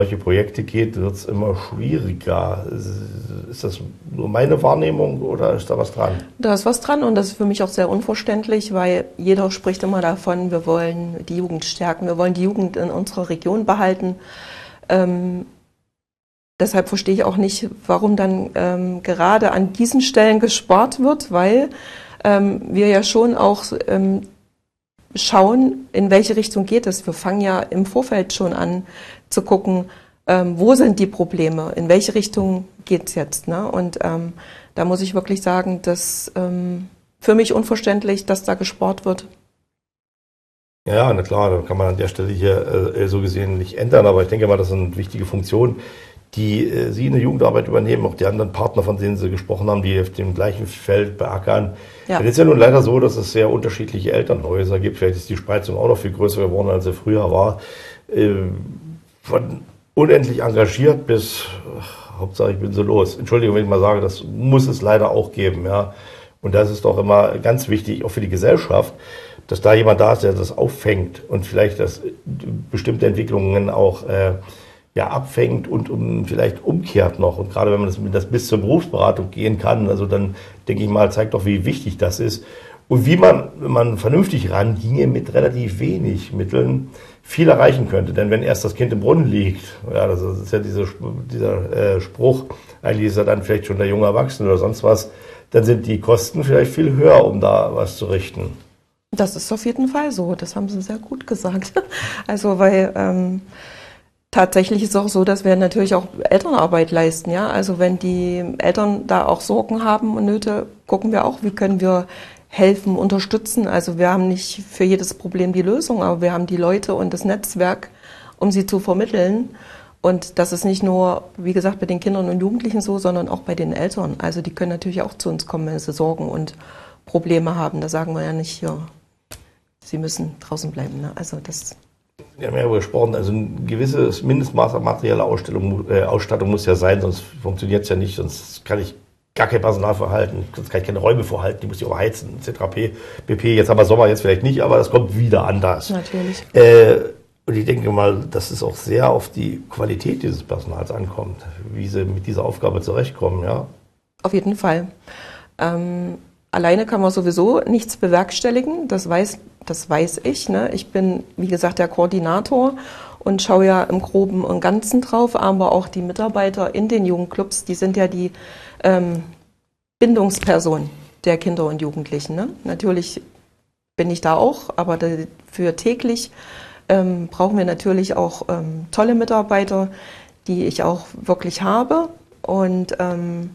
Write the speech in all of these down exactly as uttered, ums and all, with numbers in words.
solche Projekte geht, wird es immer schwieriger. Ist das nur meine Wahrnehmung oder ist da was dran? Da ist was dran und das ist für mich auch sehr unverständlich, weil jeder spricht immer davon, wir wollen die Jugend stärken, wir wollen die Jugend in unserer Region behalten. Ähm, deshalb verstehe ich auch nicht, warum dann ähm, gerade an diesen Stellen gespart wird, weil ähm, wir ja schon auch ähm, schauen, in welche Richtung geht es. Wir fangen ja im Vorfeld schon an zu gucken, ähm, wo sind die Probleme, in welche Richtung geht es jetzt. Ne? Und ähm, da muss ich wirklich sagen, dass ähm, für mich unverständlich, dass da gespart wird. Ja, na klar, da kann man an der Stelle hier äh, so gesehen nicht ändern, aber ich denke mal, das sind wichtige Funktionen, die äh, Sie in der Jugendarbeit übernehmen, auch die anderen Partner, von denen Sie gesprochen haben, die auf dem gleichen Feld beackern. Ja. Es ist ja nun leider so, dass es sehr unterschiedliche Elternhäuser gibt. Vielleicht ist die Spreizung auch noch viel größer geworden, als sie früher war. Äh, von unendlich engagiert bis, ach, Hauptsache ich bin so los. Entschuldigung, wenn ich mal sage, das muss es leider auch geben. Ja. Und das ist doch immer ganz wichtig, auch für die Gesellschaft, dass da jemand da ist, der das auffängt und vielleicht das bestimmte Entwicklungen auch äh, ja, abfängt und um, vielleicht umkehrt noch. Und gerade wenn man das, das bis zur Berufsberatung gehen kann, also dann denke ich mal, zeigt doch, wie wichtig das ist. Und wie man, wenn man vernünftig ranginge, mit relativ wenig Mitteln viel erreichen könnte. Denn wenn erst das Kind im Brunnen liegt, ja, das ist ja diese, dieser äh, Spruch, eigentlich ist er dann vielleicht schon der junge Erwachsene oder sonst was, dann sind die Kosten vielleicht viel höher, um da was zu richten. Das ist auf jeden Fall so, das haben Sie sehr gut gesagt. Also weil ähm, tatsächlich ist es auch so, dass wir natürlich auch Elternarbeit leisten. Ja, also wenn die Eltern da auch Sorgen haben und Nöte, gucken wir auch, wie können wir helfen, unterstützen. Also wir haben nicht für jedes Problem die Lösung, aber wir haben die Leute und das Netzwerk, um sie zu vermitteln. Und das ist nicht nur, wie gesagt, bei den Kindern und Jugendlichen so, sondern auch bei den Eltern. Also die können natürlich auch zu uns kommen, wenn sie Sorgen und Probleme haben. Da sagen wir ja nicht, ja, sie müssen draußen bleiben. Ne? Also das. Wir haben ja darüber gesprochen, also ein gewisses Mindestmaß an materieller Ausstellung, äh, Ausstattung muss ja sein, sonst funktioniert es ja nicht, sonst kann ich gar kein Personal vorhalten, sonst kann ich keine Räume vorhalten, die muss ich auch heizen, et cetera pp. Jetzt haben wir Sommer, jetzt vielleicht nicht, aber das kommt wieder anders. Natürlich. Äh, und ich denke mal, dass es auch sehr auf die Qualität dieses Personals ankommt, wie sie mit dieser Aufgabe zurechtkommen, ja? Auf jeden Fall. Ähm, alleine kann man sowieso nichts bewerkstelligen, das weiß, das weiß ich. Ne? Ich bin, wie gesagt, der Koordinator und schaue ja im Groben und Ganzen drauf, aber auch die Mitarbeiter in den Jugendclubs, die sind ja die ähm, Bindungsperson der Kinder und Jugendlichen. Ne? Natürlich bin ich da auch, aber für täglich ähm, brauchen wir natürlich auch ähm, tolle Mitarbeiter, die ich auch wirklich habe und ähm,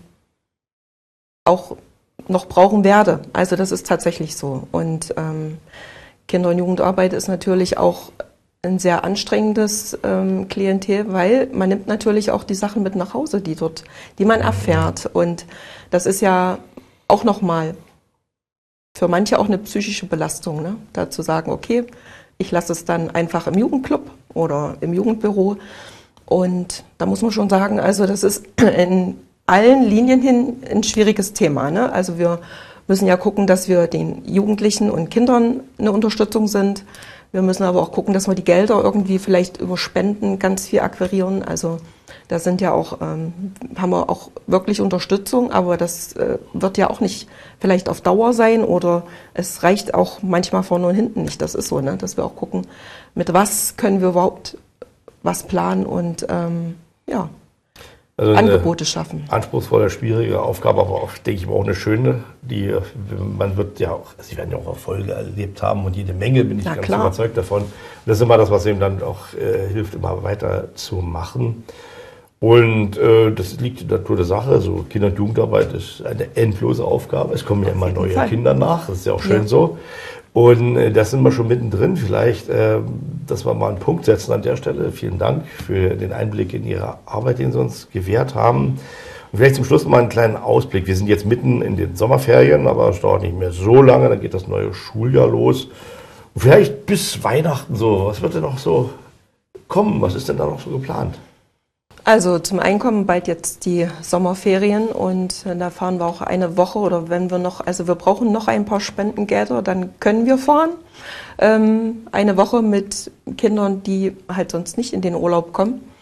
auch noch brauchen werde. Also das ist tatsächlich so. Und ähm, Kinder- und Jugendarbeit ist natürlich auch ein sehr anstrengendes ähm, Klientel, weil man nimmt natürlich auch die Sachen mit nach Hause, die dort, die man erfährt. Und das ist ja auch nochmal für manche auch eine psychische Belastung, ne? Da zu sagen, okay, ich lasse es dann einfach im Jugendclub oder im Jugendbüro. Und da muss man schon sagen, also das ist in allen Linien hin ein schwieriges Thema. Ne? Also wir müssen ja gucken, dass wir den Jugendlichen und Kindern eine Unterstützung sind. Wir müssen aber auch gucken, dass wir die Gelder irgendwie vielleicht über Spenden ganz viel akquirieren. Also da sind ja auch, ähm, haben wir auch wirklich Unterstützung, aber das äh, wird ja auch nicht vielleicht auf Dauer sein oder es reicht auch manchmal vorne und hinten nicht. Das ist so, ne? Dass wir auch gucken, mit was können wir überhaupt was planen und ähm, ja, also Angebote schaffen. Anspruchsvolle, schwierige Aufgabe, aber auch, denke ich mal, auch eine schöne. Die, man wird ja auch, Sie werden ja auch Erfolge erlebt haben und jede Menge, bin ich Na, ganz klar. überzeugt davon. Und das ist immer das, was eben dann auch äh, hilft, immer weiter zu machen. Und äh, das liegt in der Natur der Sache. So Kinder- und Jugendarbeit ist eine endlose Aufgabe. Es kommen ja immer neue Fall. Kinder nach. Das ist ja auch schön ja. so. Und äh, das sind wir schon mittendrin. Vielleicht, äh, dass wir mal einen Punkt setzen an der Stelle. Vielen Dank für den Einblick in Ihre Arbeit, den Sie uns gewährt haben. Und vielleicht zum Schluss mal einen kleinen Ausblick. Wir sind jetzt mitten in den Sommerferien, aber es dauert nicht mehr so lange. Dann geht das neue Schuljahr los. Und vielleicht bis Weihnachten so. Was wird denn noch so kommen? Was ist denn da noch so geplant? Also zum einen kommen bald jetzt die Sommerferien und da fahren wir auch eine Woche oder wenn wir noch, also wir brauchen noch ein paar Spendengelder, dann können wir fahren. Ähm, eine Woche mit Kindern, die halt sonst nicht in den Urlaub kommen.